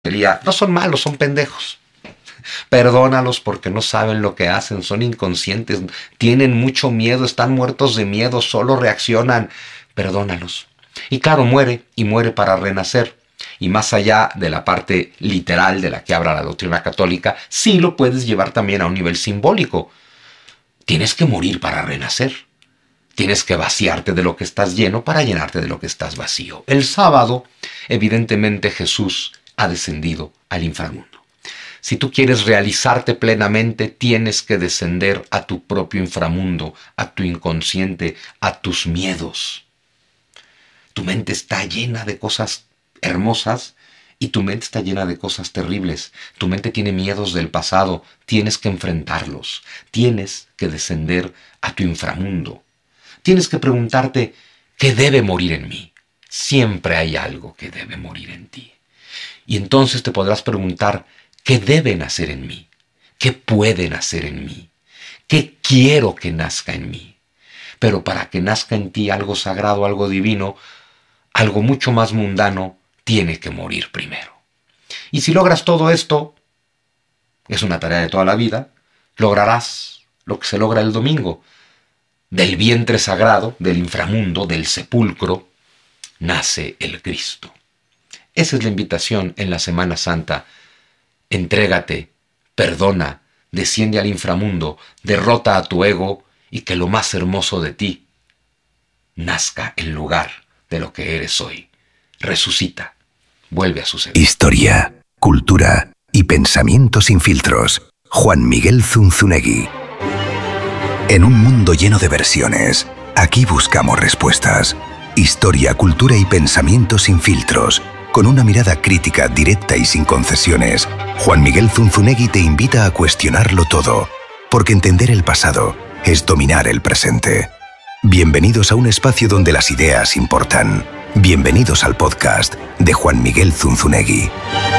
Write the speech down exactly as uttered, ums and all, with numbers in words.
No son malos, son pendejos. Perdónalos porque no saben lo que hacen, son inconscientes, tienen mucho miedo, están muertos de miedo, solo reaccionan. Perdónalos. Y claro, muere y muere para renacer. Y más allá de la parte literal de la que habla la doctrina católica, sí lo puedes llevar también a un nivel simbólico. Tienes que morir para renacer. Tienes que vaciarte de lo que estás lleno para llenarte de lo que estás vacío. El sábado, evidentemente, Jesús ha descendido al inframundo. Si tú quieres realizarte plenamente, tienes que descender a tu propio inframundo, a tu inconsciente, a tus miedos. Tu mente está llena de cosas hermosas y tu mente está llena de cosas terribles. Tu mente tiene miedos del pasado, tienes que enfrentarlos. Tienes que descender a tu inframundo. Tienes que preguntarte, ¿qué debe morir en mí? Siempre hay algo que debe morir en ti. Y entonces te podrás preguntar, ¿qué debe nacer en mí? ¿Qué puede nacer en mí? ¿Qué quiero que nazca en mí? Pero para que nazca en ti algo sagrado, algo divino, algo mucho más mundano, tiene que morir primero. Y si logras todo esto, es una tarea de toda la vida, lograrás lo que se logra el domingo. Del vientre sagrado, del inframundo, del sepulcro, nace el Cristo. Esa es la invitación en la Semana Santa. Entrégate, perdona, desciende al inframundo, derrota a tu ego y que lo más hermoso de ti nazca en lugar de lo que eres hoy. Resucita, vuelve a suceder. Historia, cultura y pensamiento sin filtros. Juan Miguel Zunzunegui. En un mundo lleno de versiones, aquí buscamos respuestas. Historia, cultura y pensamiento sin filtros. Con una mirada crítica, directa y sin concesiones, Juan Miguel Zunzunegui te invita a cuestionarlo todo, porque entender el pasado es dominar el presente. Bienvenidos a un espacio donde las ideas importan. Bienvenidos al podcast de Juan Miguel Zunzunegui.